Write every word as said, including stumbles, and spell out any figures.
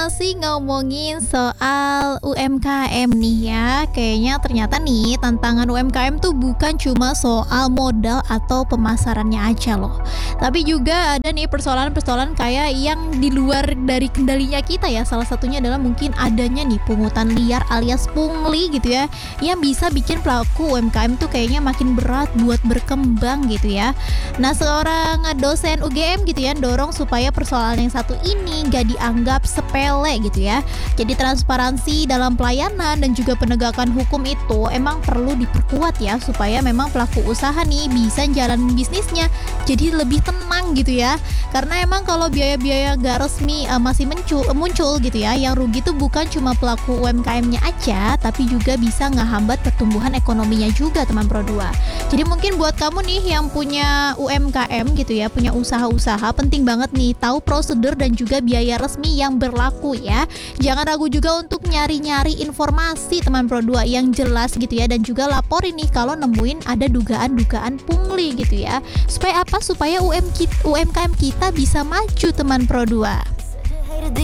Masih ngomongin soal U M K M nih ya, kayaknya ternyata nih tantangan U M K M tuh bukan cuma soal modal atau pemasarannya aja loh. Tapi juga ada nih persoalan-persoalan kayak yang di luar dari kendalinya kita ya. Salah satunya adalah mungkin adanya nih pungutan liar alias pungli gitu ya, yang bisa bikin pelaku U M K M tuh kayaknya makin berat buat berkembang gitu ya. Nah, seorang dosen U G M gitu ya dorong supaya persoalan yang satu ini gak dianggap sepele gitu ya. Jadi transparansi dalam pelayanan dan juga penegakan hukum itu emang perlu diperkuat ya, supaya memang pelaku usaha nih bisa jalanin bisnisnya jadi lebih tenang gitu ya. Karena emang kalau biaya-biaya gak resmi uh, masih muncul, muncul gitu ya, yang rugi tuh bukan cuma pelaku U M K M-nya aja, tapi juga bisa ngehambat pertumbuhan ekonominya juga teman Pro dua. Jadi mungkin buat kamu nih yang punya U M K M gitu ya, punya usaha-usaha, penting banget nih tahu prosedur dan juga biaya resmi yang berlaku ya. Jangan ragu juga untuk nyari-nyari informasi teman Pro dua yang jelas gitu ya, dan juga laporin nih kalau nemuin ada dugaan-dugaan pungli gitu ya. Supaya apa? Supaya U M K M kita bisa maju teman Pro dua.